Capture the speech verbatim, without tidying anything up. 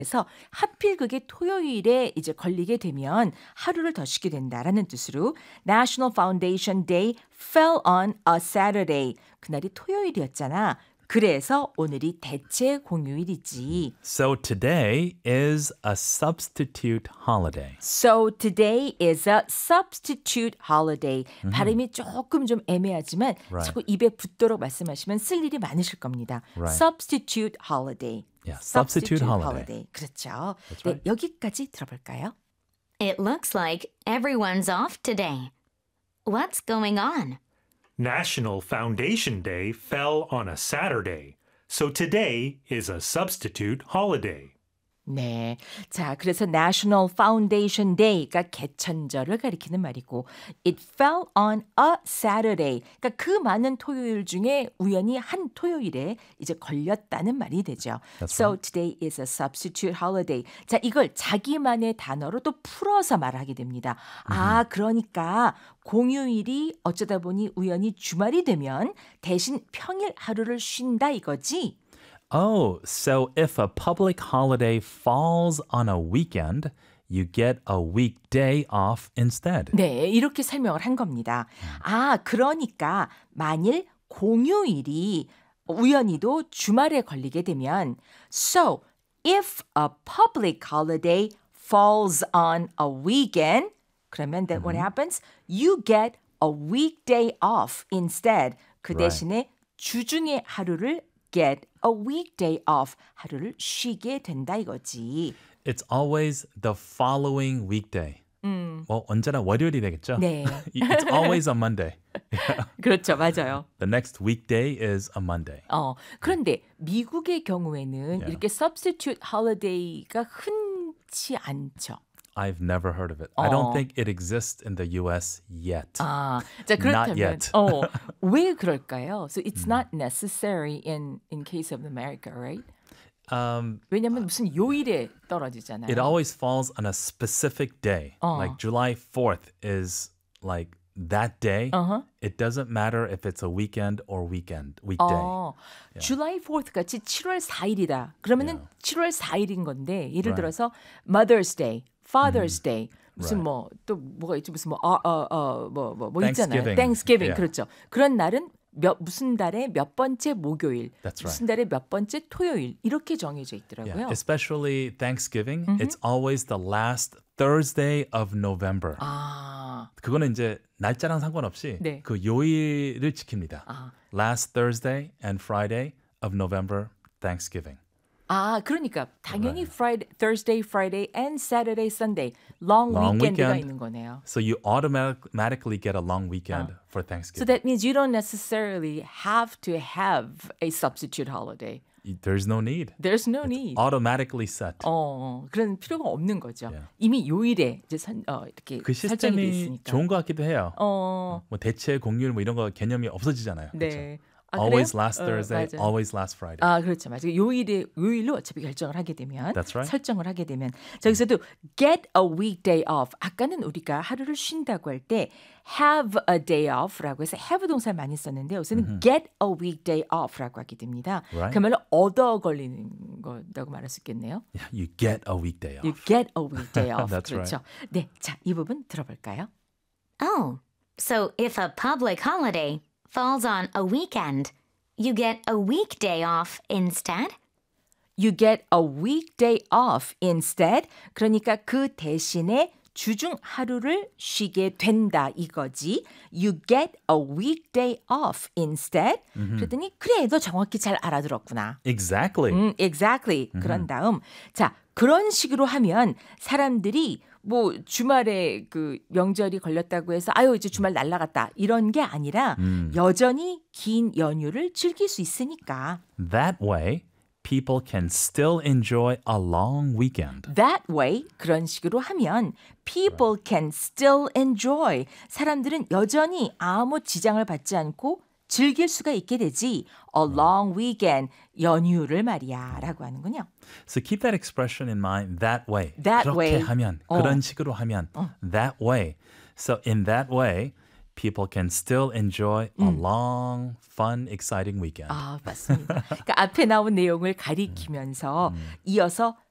그래서 하필 그게 토요일에 이제 걸리게 되면 하루를 더 쉬게 된다라는 뜻으로 National Foundation Day fell on a Saturday. 그날이 토요일이었잖아. 그래서 오늘이 대체 공휴일이지. So today is a substitute holiday. So today is a substitute holiday. 발음이 조금 좀 애매하지만 Right. 자꾸 입에 붙도록 말씀하시면 쓸 일이 많으실 겁니다. Right. Substitute holiday. Yeah, substitute holiday. 그렇죠. That's 네, right. 여기까지 들어볼까요? It looks like everyone's off today. What's going on? National Foundation Day fell on a Saturday, so today is a substitute holiday. 네. 자, 그래서 National Foundation Day가 개천절을 가리키는 말이고 It fell on a Saturday. 그러니까 그 많은 토요일 중에 우연히 한 토요일에 이제 걸렸다는 말이 되죠. That's So right. today is a substitute holiday. 자, 이걸 자기만의 단어로 또 풀어서 말하게 됩니다. 아, 그러니까 공휴일이 어쩌다 보니 우연히 주말이 되면 대신 평일 하루를 쉰다 이거지? Oh, so if a public holiday falls on a weekend, you get a weekday off instead. 네, 이렇게 설명을 한 겁니다. 아, 그러니까 만일 공휴일이 우연히도 주말에 걸리게 되면 So, if a public holiday falls on a weekend, 그러면 then what happens? You get a weekday off instead. 그 Right. 대신에 주중에 하루를 get a weekday off. 하루를 쉬게 된다 이거지. It's always the following weekday. 뭐 언제나 월요일이 되겠죠? 네. It's always a Monday. 그렇죠. 맞아요. The next weekday is a Monday. 어, 그런데 미국의 경우에는 Yeah. 이렇게 substitute holiday가 흔치 않죠. I've never heard of it. I don't 어. think it exists in the U S yet. 아, 자 Not 그렇다면 yet. 어, 왜 그럴까요? So it's not necessary in in case of America, right? Um, 왜냐면 무슨 요일에 떨어지잖아요. it always falls on a specific day. 어. Like July fourth is like that day. Uh-huh. It doesn't matter if it's a weekend or weekend, weekday. 어, July fourth 같이 칠월 사일이다. 그러면은 Yeah. 칠월 사일인 건데 예를 Right. 들어서 Mother's Day, Father's Day 무슨 Right. 뭐 또 뭐가 있죠? 무슨 뭐어어뭐뭐 뭐 있잖아요. Thanksgiving. Thanksgiving Yeah. 그렇죠. 그런 날은 몇 무슨 달의 몇 번째 목요일, That's 무슨 달의 몇 번째 토요일 이렇게 정해져 있더라고요. Yeah. Especially Thanksgiving, it's always the last Thursday of November. 아, 그거는 이제 날짜랑 상관없이 네. 그 요일을 지킵니다. 아. Last Thursday and Friday of November, Thanksgiving. 아 그러니까 당연히 Friday, Thursday, Friday, and Saturday, Sunday long, Long weekend가 weekend. 있는 거네요. So you automatically get a long weekend for So Thanksgiving. that means you don't necessarily have to have a substitute holiday. There's no need. There's no need. Automatically set. 어, 그런 필요가 없는 거죠. Yeah. 이미 요일에 이제 선, 어, 이렇게 그 설정이 돼 시스템이 있으니까. 좋은 것 같기도 해요. 어, 뭐 대체 공휴일 뭐 이런 거 개념이 없어지잖아요. 그렇죠? 네. 아, Always 그래요? last 어, Thursday, 맞아요. always last Friday. 아, 그렇죠. 맞아요. 요일에, 요일로 어차피 결정을 하게 되면, That's right. 설정을 하게 되면. 저기서도 get a weekday off. 아까는 우리가 하루를 쉰다고 할 때 have a day off라고 해서 have 동사를 많이 썼는데 여기서는 get a weekday off라고 하게 됩니다. Right. 그야말로 얻어 걸리는 거라고 말할 수 있겠네요. Yeah, you get a weekday off. You get a weekday off. That's 그렇죠. 네, 자, 이 부분 들어볼까요? Oh, so if a public holiday falls on a weekend, you get a weekday off instead? You get a weekday off instead. 그러니까 그 대신에 주중 하루를 쉬게 된다 이거지. You get a weekday off instead. 그랬더니 그래, 너 정확히 잘 알아들었구나. Exactly. 음, exactly. 그런 다음 자 그런 식으로 하면 사람들이 뭐 주말에 그 명절이 걸렸다고 해서 아유 이제 주말 날라갔다 이런 게 아니라 여전히 긴 연휴를 즐길 수 있으니까. That way, people can still enjoy a long weekend. That way 그런 식으로 하면 people can still enjoy 사람들은 여전히 아무 지장을 받지 않고 즐길 수가 있게 되지. A long weekend 연휴를 말이야 라고 하는군요. So keep that expression in mind. That way. That 그렇게 way. 하면, 어. 그런 식으로 하면. That way. So in that way, people can still enjoy a long, fun, exciting weekend. 아, 맞습니다. 그러니까 앞에 나온 내용을 가리키면서 이어서